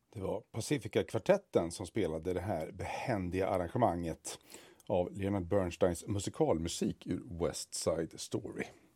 Det var Pacifica-kvartetten som spelade det här behändiga arrangemanget av Leonard Bernsteins musikalmusik ur West Side Story.